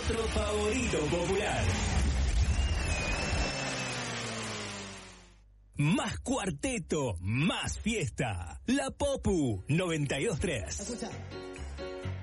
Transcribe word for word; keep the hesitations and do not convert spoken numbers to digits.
otro favorito popular. Más cuarteto, más fiesta. La Popu noventa y dos tres. Escucha.